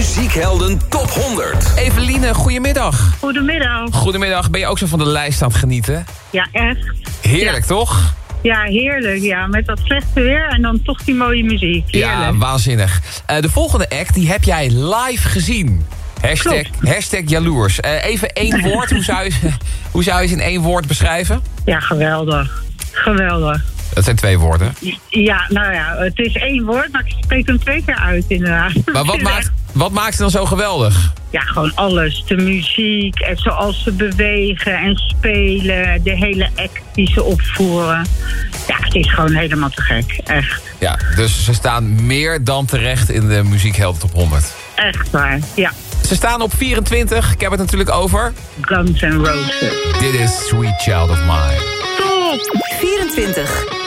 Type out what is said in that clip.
Muziekhelden Top 100. Eveline, goedemiddag. Goedemiddag. Goedemiddag, ben je ook zo van de lijst aan het genieten? Ja, echt. Heerlijk, toch? Ja, heerlijk. Ja, met dat slechte weer en dan toch die mooie muziek. Heerlijk. Ja, waanzinnig. De volgende act, die heb jij live gezien. Hashtag jaloers. Even één woord. Hoe zou je ze in één woord beschrijven? Ja, geweldig. Geweldig. Dat zijn 2 woorden. Ja, nou ja, het is 1 woord, maar ik spreek hem 2 keer uit inderdaad. Maar wat maakt ze dan zo geweldig? Ja, gewoon alles. De muziek, en zoals ze bewegen en spelen. De hele act die ze opvoeren. Ja, het is gewoon helemaal te gek. Echt. Ja, dus ze staan meer dan terecht in de Muziekhelden Top 100. Echt waar, ja. Ze staan op 24. Ik heb het natuurlijk over... Guns N' Roses. Dit is Sweet Child of Mine. Top! 24.